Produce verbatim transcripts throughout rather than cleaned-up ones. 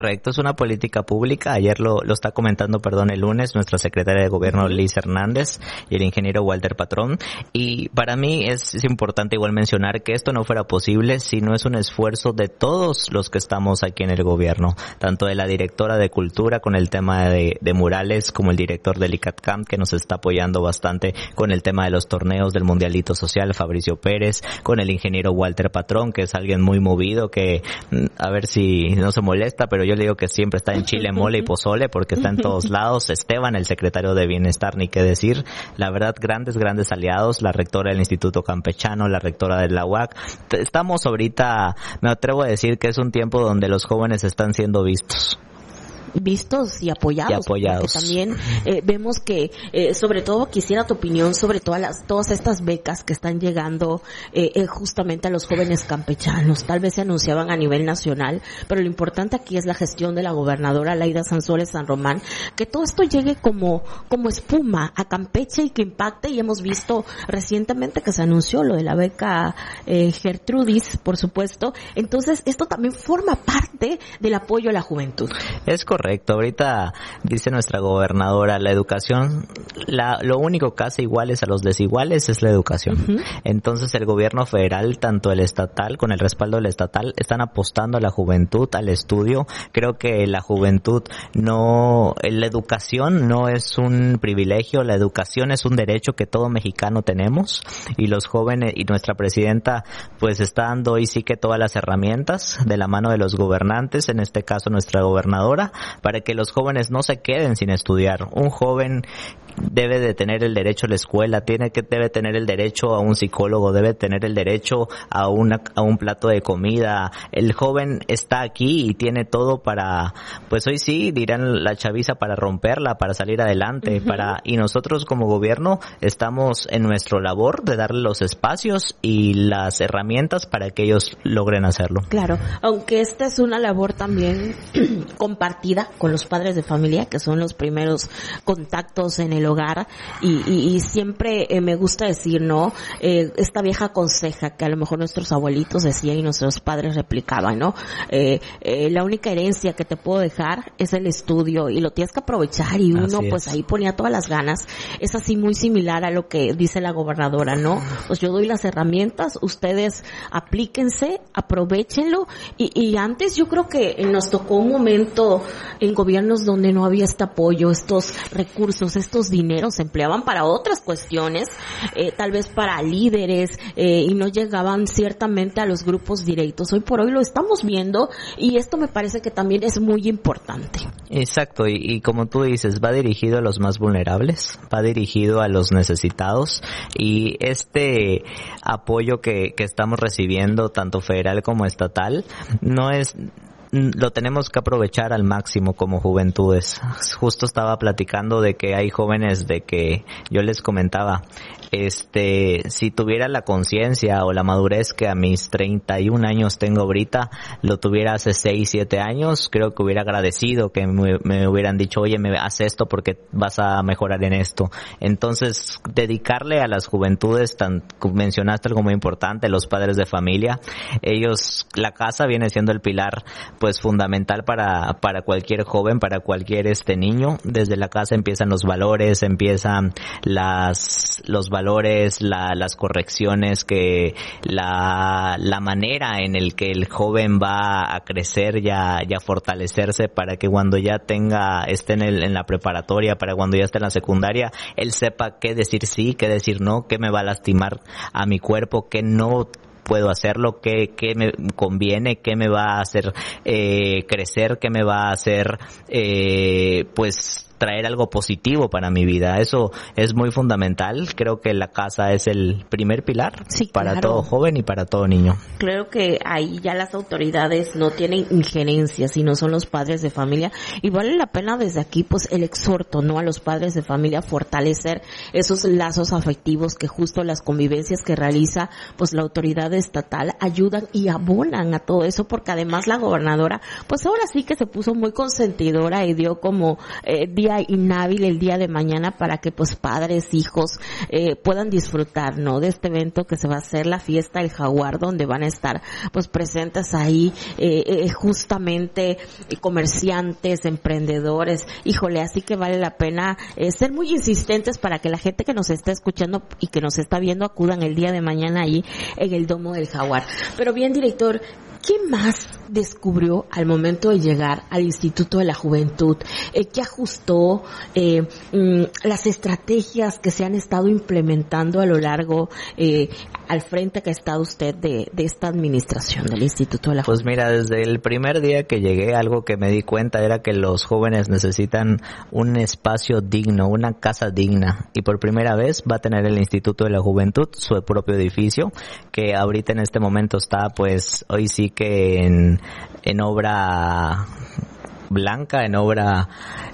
Correcto, es una política pública. Ayer lo, lo está comentando, perdón, el lunes, nuestra secretaria de Gobierno, Liz Hernández, y el ingeniero Walter Patrón. Y para mí es, es importante igual mencionar que esto no fuera posible si no es un esfuerzo de todos los que estamos aquí en el gobierno, tanto de la directora de Cultura con el tema de, de murales, como el director del ICATCAM, que nos está apoyando bastante con el tema de los torneos del Mundialito Social, Fabricio Pérez, con el ingeniero Walter Patrón, que es alguien muy movido, que a ver si no se molesta, pero yo Yo le digo que siempre está en chile, mole y pozole porque está en todos lados. Esteban, el secretario de Bienestar, ni qué decir. La verdad, grandes, grandes aliados. La rectora del Instituto Campechano, la rectora de la U A C. Estamos ahorita, me atrevo a decir que es un tiempo donde los jóvenes están siendo vistos. vistos y apoyados, y apoyados. Porque también eh, vemos que eh, sobre todo quisiera tu opinión sobre todas las todas estas becas que están llegando eh, eh, justamente a los jóvenes campechanos. Tal vez se anunciaban a nivel nacional, pero lo importante aquí es la gestión de la gobernadora Laida Sansores San Román, que todo esto llegue como como espuma a Campeche y que impacte. Y hemos visto recientemente que se anunció lo de la beca eh, Gertrudis, por supuesto. Entonces esto también forma parte del apoyo a la juventud. Es correcto. Correcto, ahorita dice nuestra gobernadora, la educación, la, lo único que hace iguales a los desiguales es la educación. Uh-huh. Entonces el gobierno federal, tanto el estatal, con el respaldo del estatal, están apostando a la juventud, al estudio. Creo que la juventud no, la educación no es un privilegio, la educación es un derecho que todo mexicano tenemos, y los jóvenes, y nuestra presidenta pues está dando hoy sí que todas las herramientas de la mano de los gobernantes, en este caso nuestra gobernadora, para que los jóvenes no se queden sin estudiar. Un joven debe de tener el derecho a la escuela, tiene que debe tener el derecho a un psicólogo, debe tener el derecho a una a un plato de comida. El joven está aquí y tiene todo para, pues hoy sí dirán la chaviza, para romperla, para salir adelante, uh-huh. para y nosotros como gobierno estamos en nuestro labor de darle los espacios y las herramientas para que ellos logren hacerlo. Claro, aunque esta es una labor también compartida con los padres de familia, que son los primeros contactos en el hogar, y, y, y siempre eh, me gusta decir, ¿no? Eh, esta vieja conseja que a lo mejor nuestros abuelitos decían y nuestros padres replicaban, ¿no? Eh, eh, la única herencia que te puedo dejar es el estudio y lo tienes que aprovechar, y uno pues ahí ponía todas las ganas. Es así muy similar a lo que dice la gobernadora, ¿no? Pues yo doy las herramientas, ustedes aplíquense, aprovechenlo, y, y antes yo creo que nos tocó un momento en gobiernos donde no había este apoyo, estos recursos, estos dineros se empleaban para otras cuestiones, eh, tal vez para líderes, eh, y no llegaban ciertamente a los grupos directos. Hoy por hoy lo estamos viendo, y esto me parece que también es muy importante. Exacto, y, y como tú dices, va dirigido a los más vulnerables, va dirigido a los necesitados, y este apoyo que, que estamos recibiendo, tanto federal como estatal, no es... lo tenemos que aprovechar al máximo como juventudes. Justo estaba platicando de que hay jóvenes de que yo les comentaba, este, si tuviera la conciencia o la madurez que a mis treinta y un años tengo ahorita, lo tuviera hace seis, siete años, creo que hubiera agradecido que me, me hubieran dicho, oye, me haz esto porque vas a mejorar en esto. Entonces, dedicarle a las juventudes, tan, mencionaste algo muy importante, los padres de familia, ellos, la casa viene siendo el pilar pues fundamental para para cualquier joven, para cualquier este niño. Desde la casa empiezan los valores, empiezan las los valores, la, las correcciones, que la la manera en el que el joven va a crecer y a, y a fortalecerse, para que cuando ya tenga esté en el en la preparatoria, para cuando ya esté en la secundaria, él sepa qué decir sí, qué decir no, qué me va a lastimar a mi cuerpo, qué no puedo hacerlo, qué, qué me conviene, qué me va a hacer eh, crecer, qué me va a hacer eh, pues traer algo positivo para mi vida. Eso es muy fundamental. Creo que la casa es el primer pilar, sí, para claro. todo joven y para todo niño. Creo que ahí ya las autoridades no tienen injerencia, sino son los padres de familia, y vale la pena desde aquí pues el exhorto, ¿no?, a los padres de familia, fortalecer esos lazos afectivos que justo las convivencias que realiza pues la autoridad estatal ayudan y abonan a todo eso, porque además la gobernadora pues ahora sí que se puso muy consentidora y dio como eh, día día inhábil el día de mañana para que pues padres, hijos eh, puedan disfrutar, ¿no? De este evento que se va a hacer, la fiesta del Jaguar, donde van a estar pues presentes ahí eh, eh, justamente eh, comerciantes, emprendedores. Híjole, así que vale la pena eh, ser muy insistentes para que la gente que nos está escuchando y que nos está viendo acudan el día de mañana ahí en el Domo del Jaguar. Pero bien, director, ¿qué más descubrió al momento de llegar al Instituto de la Juventud? Eh, ¿Qué ajustó? Eh, mm, las estrategias que se han estado implementando a lo largo, eh, al frente que ha estado usted de, de esta administración del Instituto de la Juventud. Pues mira, desde el primer día que llegué, algo que me di cuenta era que los jóvenes necesitan un espacio digno, una casa digna. Y por primera vez va a tener el Instituto de la Juventud su propio edificio, que ahorita en este momento está, pues, hoy sí que en, en obra blanca, en obra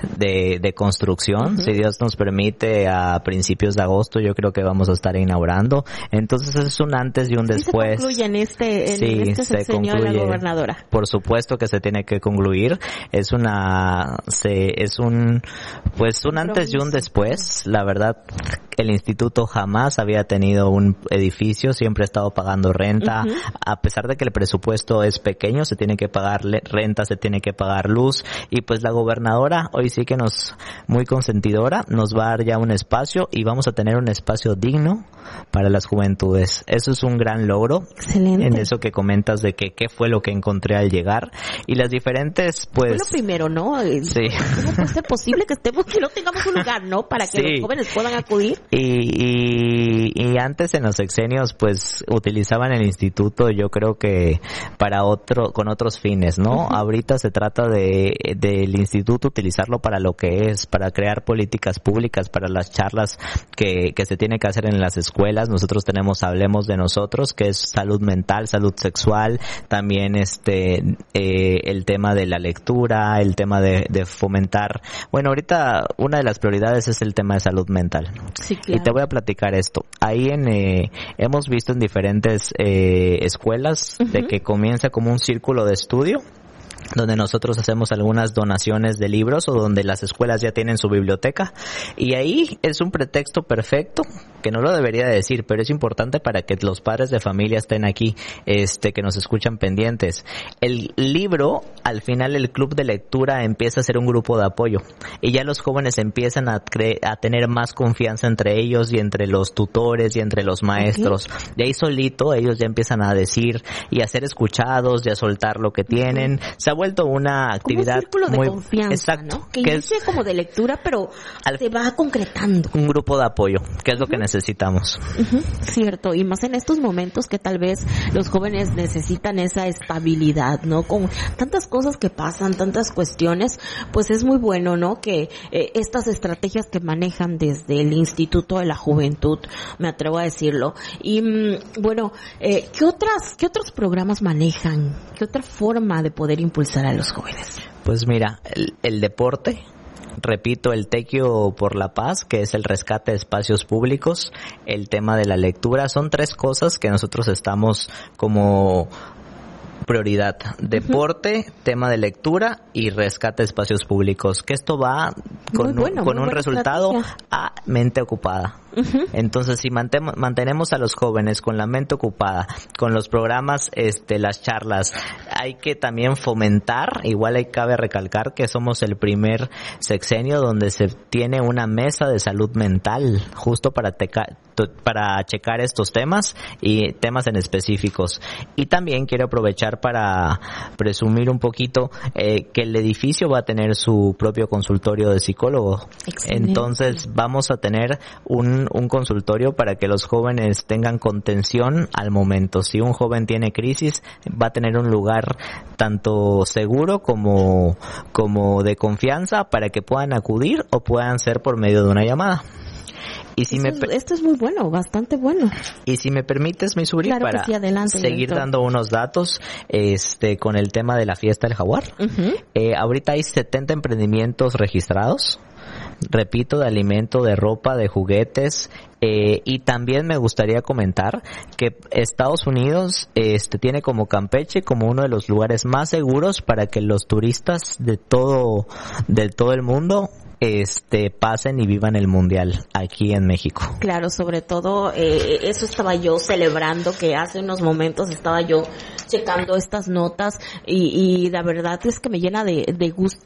de, de construcción. Uh-huh. Si Dios nos permite, a principios de agosto yo creo que vamos a estar inaugurando. Entonces es un antes y un después. Sí, se concluye en este, en sí, este sexenio de la gobernadora. Por supuesto que se tiene que concluir. Es una, se, es un, pues un antes y un después. La verdad, el instituto jamás había tenido un edificio, siempre ha estado pagando renta. Uh-huh. A pesar de que el presupuesto es pequeño, se tiene que pagar renta, se tiene que pagar luz. Y pues la gobernadora, hoy sí que nos, muy consentidora, nos va a dar ya un espacio y vamos a tener un espacio digno para las juventudes. Eso es un gran logro. Excelente. En eso que comentas de que qué fue lo que encontré al llegar. Y las diferentes, pues... Fue lo primero, ¿no? Sí. ¿Cómo puede ser posible que estemos, que no tengamos un lugar, ¿no? Para que sí. los jóvenes puedan acudir. Y, y, y antes en los sexenios, pues, utilizaban el instituto, yo creo que para otro, con otros fines, ¿no? Uh-huh. Ahorita se trata de, del instituto utilizarlo para lo que es, para crear políticas públicas, para las charlas que, que se tiene que hacer en las escuelas. Nosotros tenemos Hablemos de Nosotros, que es salud mental, salud sexual, también este, eh, el tema de la lectura, el tema de, de fomentar. Bueno, ahorita una de las prioridades es el tema de salud mental. Sí, claro. Y te voy a platicar esto. Ahí en, eh, hemos visto en diferentes eh, escuelas uh-huh. de que comienza como un círculo de estudio, donde nosotros hacemos algunas donaciones de libros o donde las escuelas ya tienen su biblioteca, y ahí es un pretexto perfecto, que no lo debería decir, pero es importante para que los padres de familia estén aquí, este, que nos escuchan pendientes. El libro, al final el club de lectura empieza a ser un grupo de apoyo y ya los jóvenes empiezan a, cre- a tener más confianza entre ellos y entre los tutores y entre los maestros. Okay. De ahí solito ellos ya empiezan a decir y a ser escuchados y a soltar lo que tienen. Uh-huh. Se ha vuelto una actividad como un círculo muy de confianza, exacto, ¿no? Que, que inicia es como de lectura, pero al, se va concretando. Un grupo de apoyo, que es uh-huh. lo que necesitamos. Uh-huh. Cierto, y más en estos momentos que tal vez los jóvenes necesitan esa estabilidad, ¿no? Con tantas cosas que pasan, tantas cuestiones, pues es muy bueno, ¿no? Que eh, estas estrategias que manejan desde el Instituto de la Juventud, me atrevo a decirlo. Y mmm, bueno, eh, ¿qué otras, qué otros programas manejan? ¿Qué otra forma de poder impulsar a los jóvenes? Pues mira, el, el deporte, repito, el Tequio por la Paz, que es el rescate de espacios públicos, el tema de la lectura, son tres cosas que nosotros estamos como prioridad: deporte, uh-huh. tema de lectura y rescate de espacios públicos, que esto va con, bueno, un, con un resultado estrategia. A mente ocupada. Uh-huh. Entonces, si mantemos, mantenemos a los jóvenes con la mente ocupada, con los programas, este, las charlas, hay que también fomentar, igual hay cabe recalcar que somos el primer sexenio donde se tiene una mesa de salud mental, justo para teca, para checar estos temas y temas en específicos. Y también quiero aprovechar para presumir un poquito eh, que el edificio va a tener su propio consultorio de psicólogo. Excelente. Entonces vamos a tener un un consultorio para que los jóvenes tengan contención al momento. Si un joven tiene crisis, va a tener un lugar tanto seguro como, como de confianza para que puedan acudir o puedan ser por medio de una llamada. Y si esto, me, es, esto es muy bueno, bastante bueno. Y si me permites, mi Suri, claro para sí, adelante, seguir director. dando unos datos este con el tema de la fiesta del Jaguar. Uh-huh. Eh, ahorita hay setenta emprendimientos registrados. repito, de alimento, de ropa, de juguetes. Eh, y también me gustaría comentar que Estados Unidos este tiene como Campeche como uno de los lugares más seguros para que los turistas de todo de todo el mundo este pasen y vivan el mundial aquí en México. Claro, sobre todo eh, eso estaba yo celebrando, que hace unos momentos estaba yo checando estas notas y, y la verdad es que me llena de, de gusto